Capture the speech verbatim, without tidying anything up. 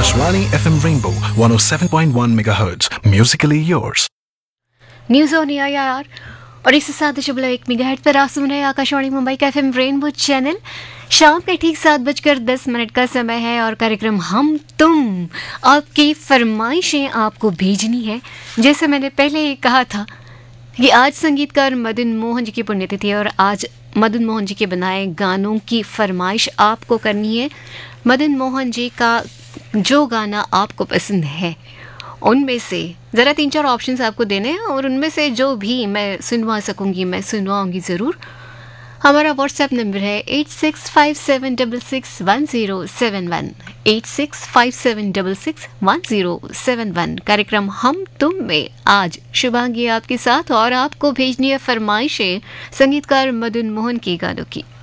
Akashvani F M Rainbow one oh seven point one megahertz. Musically yours. News on A I R और इस सात दशमलव एक megahertz पर आप सुन रहे हैं आकाशवाणी मुंबई का एफ एम रेनबो चैनल। शाम के ठीक सात बजकर दस मिनट का समय है और कार्यक्रम हम तुम आपकी फरमाइशें आपको भेजनी है। जैसे मैंने पहले ही कहा था कि आज संगीतकार मदन मोहन जी की पुण्यतिथि है और आज मदन मोहन जी के बनाए गानों की फरमाइश आपको करनी है। मदन मोहन जी का जो गाना आपको पसंद है उनमें से ज़रा तीन चार ऑप्शंस आपको देने हैं और उनमें से जो भी मैं सुनवा सकूंगी मैं सुनवाऊंगी ज़रूर। हमारा व्हाट्सएप नंबर है eight six five seven double six one zero seven one eight six five seven double six one zero seven one. कार्यक्रम हम तुम में आज शुभांगी आपके साथ और आपको भेजनी है फरमाइशें संगीतकार मदन मोहन के गानों की।